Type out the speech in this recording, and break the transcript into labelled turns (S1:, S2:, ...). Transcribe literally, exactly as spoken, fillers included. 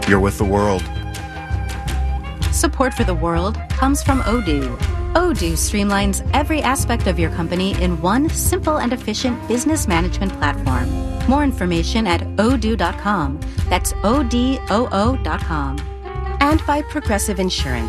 S1: You're with the world.
S2: Support for the world comes from Odoo. Odoo streamlines every aspect of your company in one simple and efficient business management platform. More information at odoo dot com. That's O D O O dot com. And by Progressive Insurance.